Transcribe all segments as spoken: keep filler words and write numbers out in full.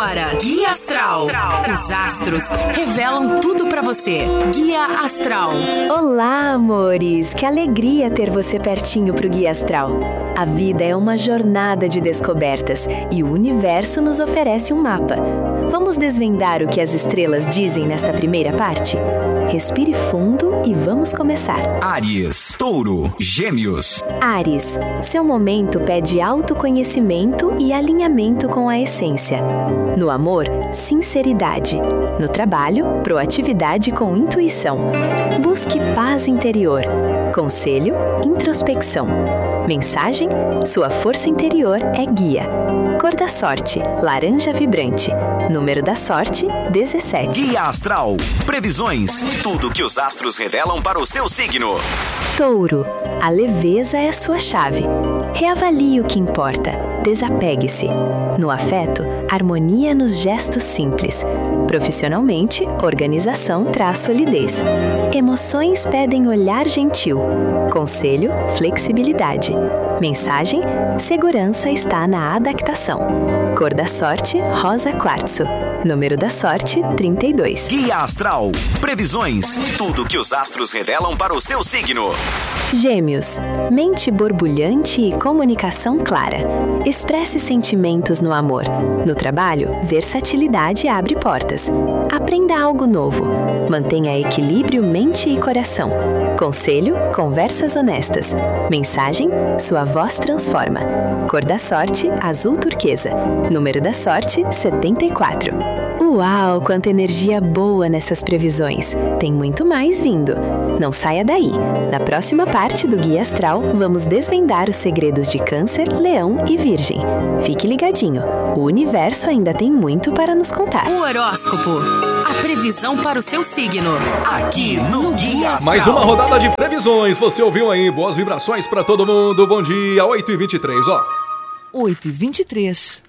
Agora, Guia Astral. Os astros revelam tudo pra você. Guia Astral. Olá, amores! Que alegria ter você pertinho pro Guia Astral. A vida é uma jornada de descobertas e o universo nos oferece um mapa. Vamos desvendar o que as estrelas dizem nesta primeira parte? Respire fundo e vamos começar. Áries, Touro, Gêmeos. Áries, seu momento pede autoconhecimento e alinhamento com a essência. No amor, sinceridade. No trabalho, proatividade com intuição. Busque paz interior. Conselho, introspecção. Mensagem, sua força interior é guia. Cor da sorte, laranja vibrante. Número da sorte, dezessete. Guia Astral. Previsões. Tudo que os astros revelam para o seu signo. Touro, a leveza é sua chave. Reavalie o que importa. Desapegue-se. No afeto, harmonia nos gestos simples. Profissionalmente, organização traz solidez. Emoções pedem olhar gentil. Conselho, flexibilidade. Mensagem, segurança está na adaptação. Cor da sorte, rosa quartzo. Número da sorte, trinta e dois. Guia Astral. Previsões. Tudo que os astros revelam para o seu signo. Gêmeos. Mente borbulhante e comunicação clara. Expresse sentimentos no amor. No trabalho, versatilidade abre portas. Aprenda algo novo. Mantenha equilíbrio mente e coração. Conselho, conversas honestas. Mensagem, sua voz transforma. Cor da sorte, azul turquesa. Número da sorte, setenta e quatro. Uau, quanta energia boa nessas previsões. Tem muito mais vindo. Não saia daí. Na próxima parte do Guia Astral, vamos desvendar os segredos de Câncer, Leão e Virgem. Fique ligadinho. O universo ainda tem muito para nos contar. O horóscopo. A previsão para o seu signo. Aqui no Guia Astral. Mais uma rodada de previsões. Você ouviu aí? Boas vibrações para todo mundo. Bom dia, oito e vinte e três, ó. oito e vinte e três.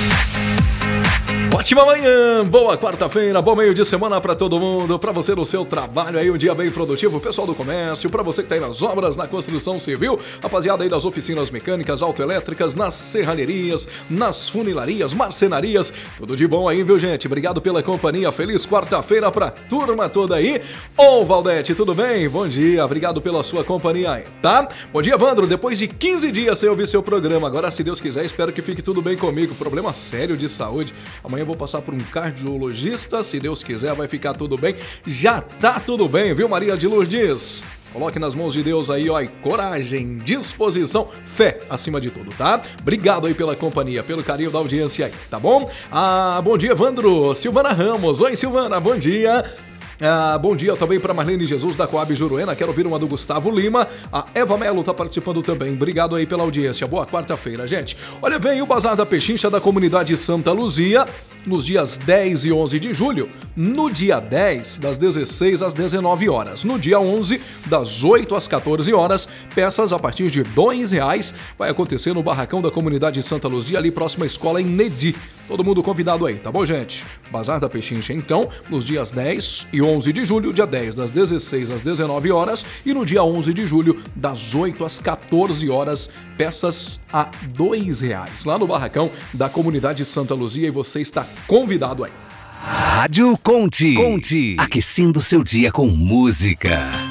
Ótima manhã, boa quarta-feira, bom meio de semana pra todo mundo, pra você no seu trabalho aí, um dia bem produtivo, pessoal do comércio, pra você que tá aí nas obras, na construção civil, rapaziada aí das oficinas mecânicas, autoelétricas, nas serralherias, nas funilarias, marcenarias, tudo de bom aí, viu, gente? Obrigado pela companhia, feliz quarta-feira pra turma toda aí. Ô, Valdete, tudo bem? Bom dia, obrigado pela sua companhia aí, tá? Bom dia, Vandro, depois de quinze dias sem ouvir seu programa, agora, se Deus quiser, espero que fique tudo bem comigo, problema sério de saúde, amanhã eu vou passar por um cardiologista, se Deus quiser vai ficar tudo bem, já tá tudo bem, viu, Maria de Lourdes? Coloque nas mãos de Deus aí, ó, e coragem, disposição, fé acima de tudo, tá? Obrigado aí pela companhia, pelo carinho da audiência aí, tá bom? Ah, bom dia, Evandro, Silvana Ramos, oi Silvana, bom dia. Ah, bom dia também para Marlene Jesus da Coab Juruena, quero ouvir uma do Gustavo Lima, a Eva Melo tá participando também, obrigado aí pela audiência, boa quarta-feira, gente. Olha, vem o Bazar da Pechincha da comunidade Santa Luzia, nos dias dez e onze de julho, no dia dez, das dezesseis às dezenove horas, no dia onze, das oito às quatorze horas, peças a partir de dois reais, vai acontecer no barracão da comunidade Santa Luzia, ali próxima à escola em Nedi. Todo mundo convidado aí, tá bom, gente? Bazar da Pechincha, então, nos dias dez e onze de julho, dia dez, das dezesseis às dezenove horas, e no dia onze de julho, das oito às quatorze horas, peças a dois reais, lá no barracão da comunidade Santa Luzia, e você está convidado aí. Rádio Conte. Conte. Aquecendo seu dia com música.